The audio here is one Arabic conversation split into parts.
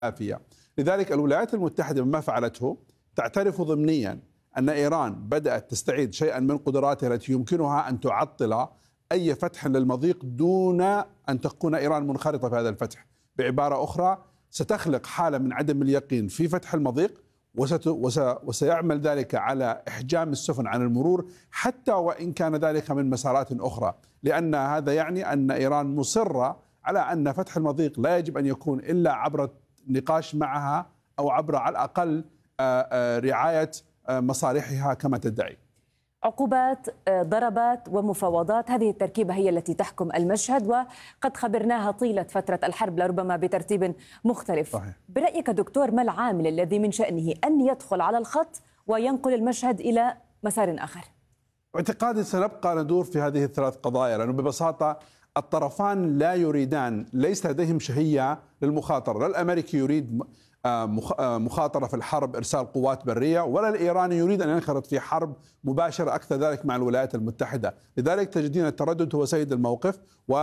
الآفية. لذلك الولايات المتحدة بما فعلته تعترف ضمنيا أن إيران بدأت تستعيد شيئا من قدراتها التي يمكنها أن تعطل أي فتح للمضيق دون أن تكون إيران منخرطة في هذا الفتح. بعبارة أخرى، ستخلق حالة من عدم اليقين في فتح المضيق، وسيعمل ذلك على إحجام السفن عن المرور حتى وإن كان ذلك من مسارات أخرى، لأن هذا يعني أن إيران مصرة على أن فتح المضيق لا يجب أن يكون إلا عبر نقاش معها أو عبر على الأقل رعاية مصالحها كما تدعي. عقوبات، ضربات ومفاوضات، هذه التركيبة هي التي تحكم المشهد، وقد خبرناها طيلة فترة الحرب لربما بترتيب مختلف. صحيح. برأيك دكتور، ما العامل الذي من شأنه أن يدخل على الخط وينقل المشهد إلى مسار آخر؟ باعتقادي سنبقى ندور في هذه الثلاث قضايا، لأنه ببساطة الطرفان لا يريدان، ليس لديهم شهية للمخاطرة. لا الأمريكي يريد مخاطرة في الحرب، إرسال قوات برية، ولا الإيراني يريد أن ينخرط في حرب مباشرة أكثر ذلك مع الولايات المتحدة. لذلك تجدين التردد هو سيد الموقف،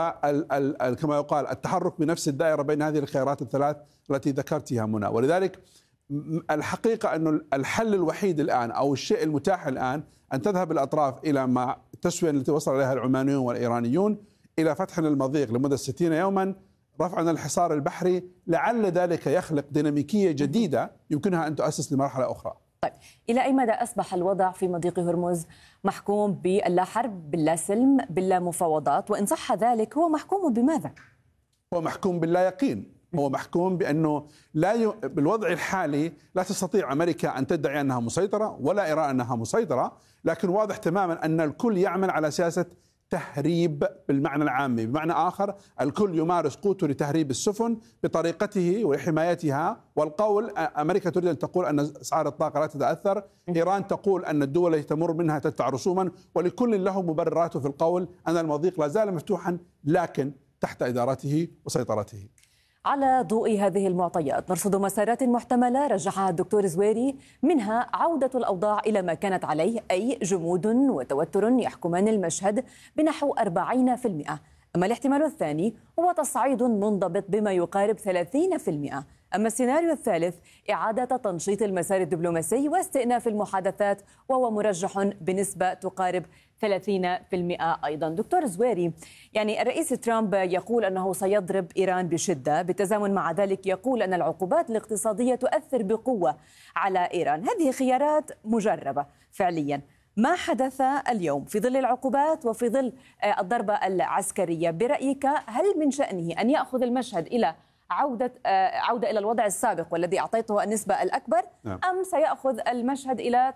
وكما يقال التحرك بنفس الدائرة بين هذه الخيارات الثلاث التي ذكرتها منى. ولذلك الحقيقة أن الحل الوحيد الآن أو الشيء المتاح الآن أن تذهب الأطراف إلى ما التسوية التي وصل إليها العمانيون والإيرانيون إلى فتح المضيق لمدة 60 يوما، رفع الحصار البحري، لعل ذلك يخلق ديناميكية جديدة يمكنها أن تؤسس لمرحلة أخرى. طيب، إلى أي مدى أصبح الوضع في مضيق هرمز محكوم باللا حرب، باللا سلم، باللا مفاوضات؟ وإن صح ذلك، هو محكوم بماذا؟ هو محكوم باللا يقين. هو محكوم بأنه بالوضع الحالي لا تستطيع أمريكا أن تدعي أنها مسيطرة ولا إيران أنها مسيطرة، لكن واضح تماما أن الكل يعمل على سياسة تهريب بالمعنى العامي. بمعنى آخر، الكل يمارس قوته لتهريب السفن بطريقته وحمايتها. والقول أمريكا تريد أن تقول أن أسعار الطاقة لا تتأثر، إيران تقول أن الدول التي تمر منها تدفع رسوما، ولكل له مبرراته في القول أن المضيق لا زال مفتوحا لكن تحت إدارته وسيطرته. على ضوء هذه المعطيات نرصد مسارات محتملة رجحها الدكتور زويري، منها عودة الأوضاع إلى ما كانت عليه، أي جمود وتوتر يحكمان المشهد بنحو 40%. أما الاحتمال الثاني هو تصعيد منضبط بما يقارب 30%. أما السيناريو الثالث إعادة تنشيط المسار الدبلوماسي واستئناف المحادثات، وهو مرجح بنسبة تقارب 30% أيضا. دكتور زويري، يعني الرئيس ترامب يقول أنه سيضرب إيران بشدة، بالتزامن مع ذلك يقول أن العقوبات الاقتصادية تؤثر بقوة على إيران. هذه خيارات مجربة فعليا. ما حدث اليوم في ظل العقوبات وفي ظل الضربة العسكرية، برأيك هل من شأنه أن يأخذ المشهد إلى عودة إلى الوضع السابق والذي أعطيته النسبة الأكبر، أم سيأخذ المشهد إلى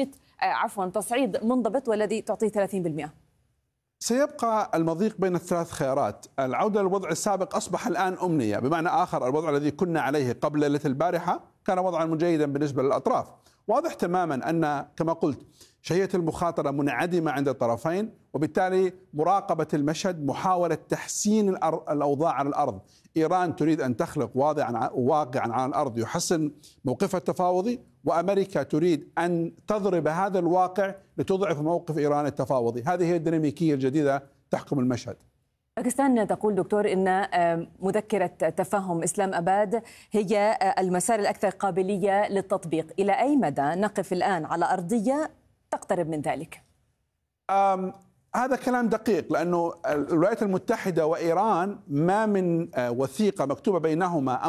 تصعيد منضبط والذي تعطيه 30%؟ سيبقى المضيق بين الثلاث خيارات. العودة للوضع السابق أصبح الآن أمنية، بمعنى آخر الوضع الذي كنا عليه قبل ليلة البارحة كان وضعا جيدا بالنسبة للأطراف. واضح تماما أن كما قلت شهية المخاطرة منعدمة عند الطرفين، وبالتالي مراقبة المشهد، محاولة تحسين الأوضاع على الأرض. إيران تريد أن تخلق واقعا على الأرض يحسن موقفها التفاوضي، وأمريكا تريد أن تضرب هذا الواقع لتضعف موقف إيران التفاوضي. هذه هي الديناميكية الجديدة تحكم المشهد. باكستان تقول دكتور إن مذكرة تفاهم إسلام أباد هي المسار الأكثر قابلية للتطبيق. إلى أي مدى نقف الآن على أرضية تقترب من ذلك؟ هذا كلام دقيق، لأنه الولايات المتحدة وإيران ما من وثيقة مكتوبة بينهما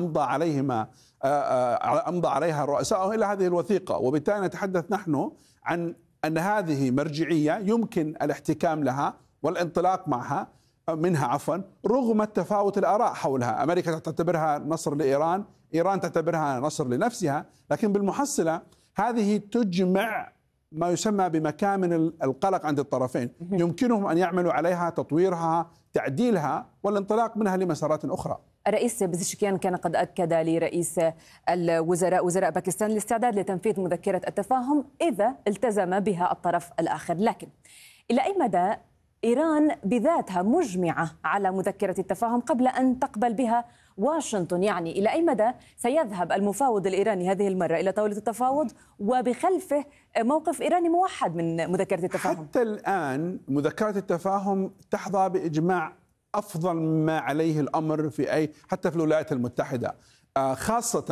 أمضى عليها الرؤساء إلا هذه الوثيقة، وبالتالي نتحدث نحن عن أن هذه مرجعية يمكن الاحتكام لها والانطلاق منها رغم التفاوت الآراء حولها. أمريكا تعتبرها نصر لإيران، إيران تعتبرها نصر لنفسها، لكن بالمحصلة هذه تجمع ما يسمى بمكامن القلق عند الطرفين، يمكنهم أن يعملوا عليها، تطويرها، تعديلها، والانطلاق منها لمسارات أخرى. الرئيس بزشكيان كان قد أكد لرئيس وزراء باكستان الاستعداد لتنفيذ مذكرة التفاهم إذا التزم بها الطرف الآخر. لكن إلى أي مدى إيران بذاتها مجمعة على مذكرة التفاهم قبل أن تقبل بها واشنطن؟ يعني إلى أي مدى سيذهب المفاوض الإيراني هذه المرة إلى طاولة التفاوض وبخلفه موقف إيراني موحد من مذكرة التفاهم؟ حتى الآن مذكرة التفاهم تحظى بإجماع أفضل مما عليه الأمر حتى في الولايات المتحدة، خاصة